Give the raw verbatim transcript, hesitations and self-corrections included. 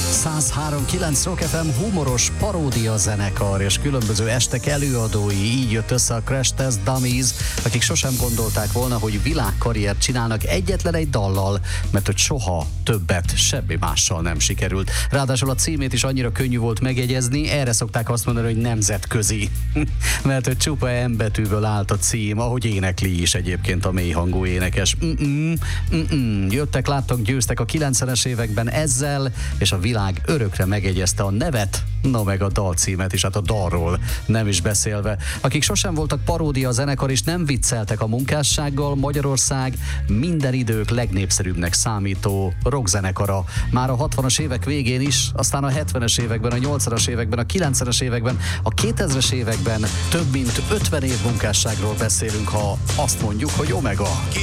száz három kilenc Rock ef em humoros paródia zenekar és különböző estek előadói, így jött össze a Crash Test Dummies, akik sosem gondolták volna, hogy világkarriert csinálnak egyetlen egy dallal, mert hogy soha többet semmi mással nem sikerült. Ráadásul a címét is annyira könnyű volt megjegyezni, erre szokták azt mondani, hogy nemzetközi. Mert hogy csupa M betűből állt a cím, ahogy énekli is egyébként a mélyhangú énekes. Mm-mm, mm-mm. Jöttek, láttak, győztek a kilencvenes években ezzel, és a világ örökre megjegyezte a nevet, na meg a dalcímet is, hát a dalról nem is beszélve. Akik sosem voltak paródia zenekar és nem vicceltek a munkássággal, Magyarország minden idők legnépszerűbbnek számító rockzenekara. Már a hatvanas évek végén is, aztán a hetvenes években, a nyolcvanas években, a kilencvenes években, a kétezres években több mint ötven év munkásságról beszélünk, ha azt mondjuk, hogy Omega.